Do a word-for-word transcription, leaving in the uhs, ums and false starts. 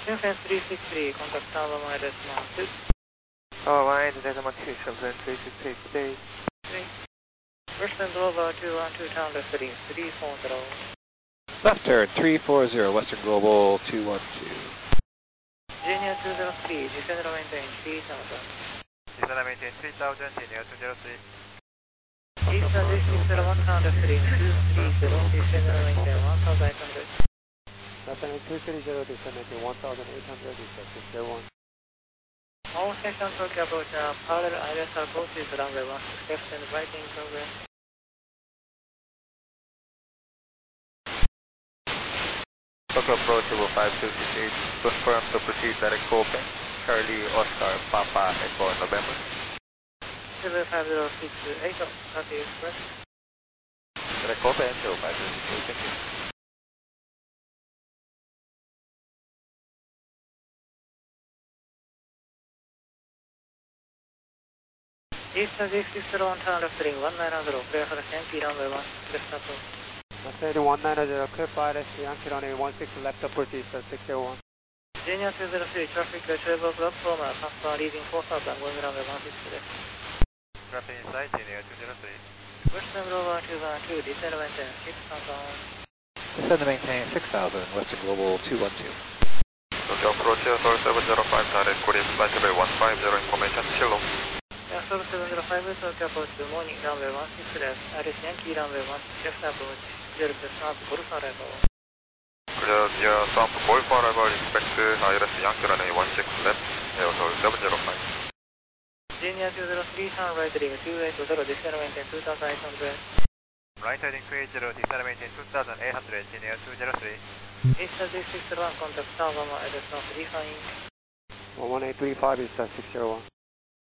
Shenzhen three six three, contact Tower one decimal two. Tower one decimal two, Shenzhen three six three, good day. three. Western Global two one two, town left heading three four zero. Left turn three four zero, Western Global two one two. Genia two zero three, descend and maintain three thousand. Descend and maintain three thousand, Genia two zero three. Eastern J six zero one, town left heading two three zero, descend and maintain one thousand eight hundred. Descend two three zero, descend to one thousand eight hundred, descend six zero one. All station Tokyo approach now, parallel I S R approaches runway one six left and right in progress. Tokyo approach level five two six eight, confirm to proceed direct open, Charlie Oscar Papa Echo November. Level five zero six eight, Taxi Express. Direct open, level five two six eight, thank you. Eastern J six zero one, town left heading one nine zero, clear for the Yankee runway one six left approach. Descend one nine zero, clear for Yankee runway one six left approach, Eastern six zero one. Genia two zero three, traffic travel platform, transfer leaving four thousand, going runway one six left. Traffic inside, Genia two zero three. Western Global two one two, descend and maintain six thousand. Descend and maintain six thousand, Western Global two one two. Tokyo approach here, Sol seven zero five, direct Korean flight level one five zero, information, Shilo. Sol seven zero five, Tokyo approach, good morning, runway one six left, Alice Yankee runway one six left approach, zero to South Golf arrival. Clear via South Golf arrival, expect I R S Yankee runway one six left, Aerosol seven zero five. Genia two zero three, turn right heading two eight zero, descend and maintain two thousand eight hundred. Right heading two eight zero, descend and maintain two thousand eight hundred, Genia two zero three. Eastern J six zero one, contact Tower one, I S R three five. one one eight three five, Eastern six zero one.